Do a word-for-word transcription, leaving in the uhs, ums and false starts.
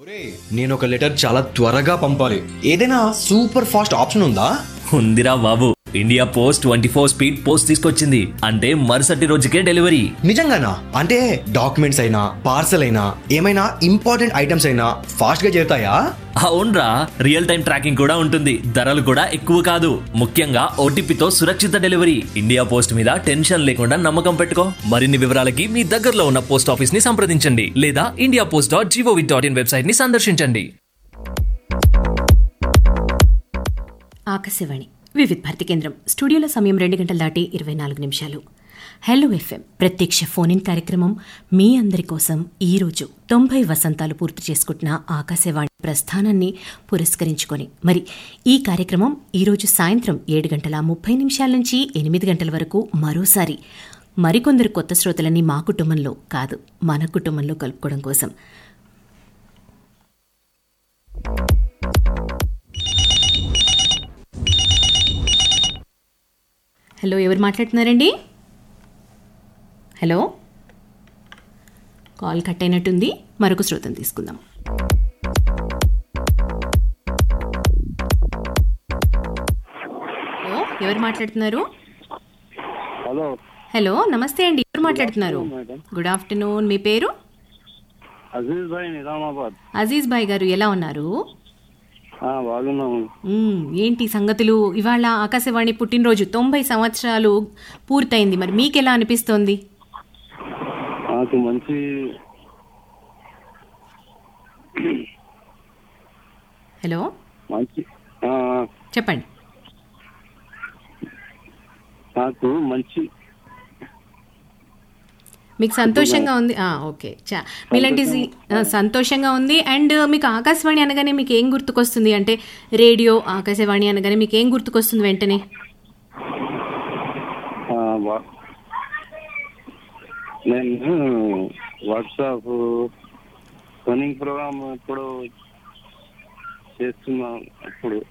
నేను ఒక లెటర్ చాలా త్వరగా పంపాలి, ఏదైనా సూపర్ ఫాస్ట్ ఆప్షన్ ఉందా? ఉందిరా బాబు, India post twenty four speed post తీసుకొచ్చింది. అంటే మరుసటి రోజుకే డెలివరీ. నిజంగానా? అంటే డాక్యుమెంట్స్ అయినా పార్సల్ అయినా ఏమైనా ఇంపార్టెంట్ ఐటమ్స్ అయినా ఫాస్ట్ గా చేరుతాయా? అవునరా, రియల్ టైం ట్రాకింగ్ కూడా ఉంటుంది. ధరలు కూడా ఎక్కువ కాదు. ముఖ్యంగా ఓటీపీతో సురక్షిత డెలివరీ. ఇండియా పోస్ట్ మీద టెన్షన్ లేకుండా నమ్మకం పెట్టుకో. మరిన్ని వివరాలకి మీ దగ్గరలో ఉన్న పోస్ట్ ఆఫీస్ ని సంప్రదించండి లేదా India post dot GOV dot in website ని సందర్శించండి. ఆకాశవాణి వివిధ భారతి కేంద్రం స్టూడియోలో సమయం రెండు గంటల దాటి ఇరవై నాలుగు నిమిషాలు. హలో ఎఫ్ఎం ప్రత్యక్ష ఫోన్ ఇన్ కార్యక్రమం మీ అందరి కోసం ఈరోజు తొంభై వసంతాలు పూర్తి చేసుకుంటున్న ఆకాశవాణి ప్రస్థానాన్ని పురస్కరించుకొని మరి ఈ కార్యక్రమం ఈరోజు సాయంత్రం ఏడు గంటల ముప్పై నిమిషాల నుంచి ఎనిమిది గంటల వరకు మరోసారి మరికొందరు కొత్త శ్రోతలని మా కుటుంబంలో కాదు మన కుటుంబంలో కలుపుకోవడం కోసం. హలో, ఎవరు మాట్లాడుతున్నారండి? హలో, కాల్ కట్ అయినట్టుంది. మరొక శ్రోతను తీసుకుందాం. హలో, ఎవరు మాట్లాడుతున్నారు? హలో హలో నమస్తే అండి, ఎవరు మాట్లాడుతున్నారు? Good afternoon. మీ పేరు? అజీజ్ భాయ్, నిజామాబాద్. అజీజ్ భాయ్ గారు ఎలా ఉన్నారు? బాగున్నాము. ఏంటి సంగతులు? ఇవాళ ఆకాశవాణి పుట్టినరోజు, తొంభై సంవత్సరాలు పూర్తయింది. మరి మీకు ఎలా అనిపిస్తోంది? నాకు మంచి హలో మంచి చెప్పండి. నాకు మంచి మీకు సంతోషంగా ఉంది? ఓకే, చా మీలాంటి సంతోషంగా ఉంది. అండ్ మీకు ఆకాశవాణి అనగానే మీకు ఏం గుర్తుకొస్తుంది? అంటే రేడియో ఆకాశవాణి అనగానే మీకు ఏం గుర్తుకొస్తుంది వెంటనే? నేను వాట్సాప్ రన్నింగ్ ప్రోగ్రామ్ ఇప్పుడు చేస్తున్నాను. అప్పుడు